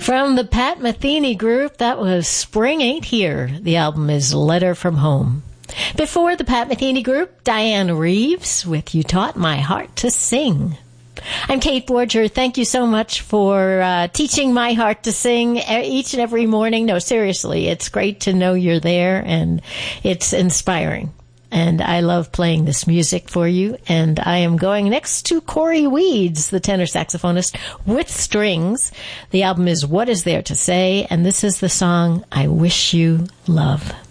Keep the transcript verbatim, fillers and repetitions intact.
From the Pat Metheny Group, that was Spring Ain't Here. The album is Letter from Home. Before the Pat Metheny Group, Diane Reeves with You Taught My Heart to Sing. I'm Kate Borger. Thank you so much for uh, teaching my heart to sing each and every morning. No, seriously, it's great to know you're there, and it's inspiring. And I love playing this music for you. And I am going next to Corey Weeds, the tenor saxophonist with strings. The album is What Is There to Say? And this is the song I Wish You Love.